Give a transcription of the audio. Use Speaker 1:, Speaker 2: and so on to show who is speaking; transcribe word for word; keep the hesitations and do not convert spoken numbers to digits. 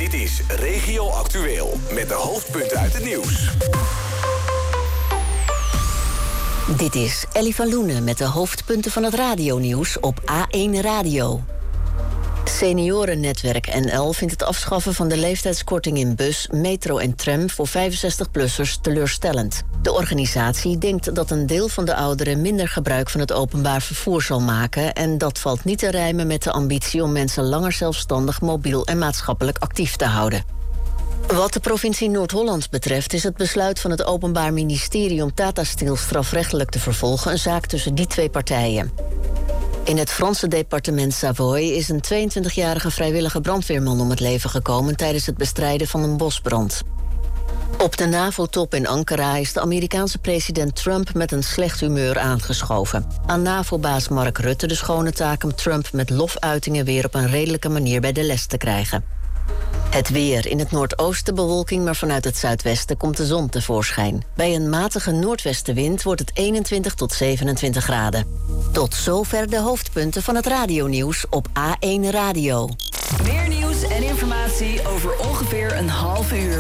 Speaker 1: Dit is Regio Actueel met de hoofdpunten uit het nieuws.
Speaker 2: Dit is Ellie van Loenen met de hoofdpunten van het radionieuws op A één Radio. Seniorennetwerk N L vindt het afschaffen van de leeftijdskorting in bus, metro en tram voor vijfenzestig-plussers teleurstellend. De organisatie denkt dat een deel van de ouderen minder gebruik van het openbaar vervoer zal maken en dat valt niet te rijmen met de ambitie om mensen langer zelfstandig, mobiel en maatschappelijk actief te houden. Wat de provincie Noord-Holland betreft is het besluit van het Openbaar Ministerie om Tata Steel strafrechtelijk te vervolgen een zaak tussen die twee partijen. In het Franse departement Savoie is een tweeëntwintigjarige vrijwillige brandweerman om het leven gekomen tijdens het bestrijden van een bosbrand. Op de NAVO-top in Ankara is de Amerikaanse president Trump met een slecht humeur aangeschoven. Aan NAVO-baas Mark Rutte de schone taak om Trump met lofuitingen weer op een redelijke manier bij de les te krijgen. Het weer. In het noordoosten bewolking, maar vanuit het zuidwesten komt de zon tevoorschijn. Bij een matige noordwestenwind wordt het eenentwintig tot zevenentwintig graden. Tot zover de hoofdpunten van het radionieuws op A één Radio.
Speaker 3: Meer nieuws en informatie over ongeveer een half uur.